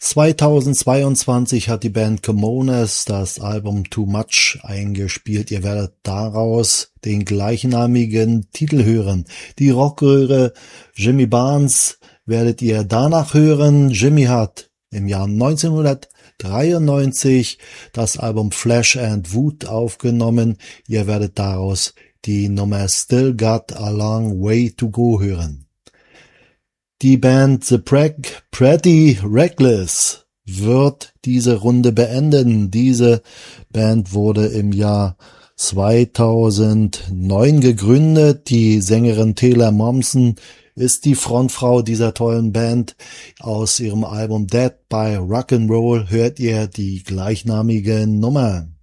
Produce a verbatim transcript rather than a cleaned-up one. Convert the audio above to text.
zweitausendzweiundzwanzig hat die Band Comones das Album Too Much eingespielt. Ihr werdet daraus den gleichnamigen Titel hören. Die Rockröhre Jimmy Barnes werdet ihr danach hören. Jimmy hat im Jahr neunzehnhundertdreiundneunzig das Album Flesh and Wood aufgenommen. Ihr werdet daraus die Nummer Still Got a Long Way to Go hören. Die Band The Preg Pretty Reckless wird diese Runde beenden. Diese Band wurde im Jahr zweitausendneun gegründet. Die Sängerin Taylor Momsen ist die Frontfrau dieser tollen Band. Aus ihrem Album Dead by Rock'n'Roll hört ihr die gleichnamige Nummer.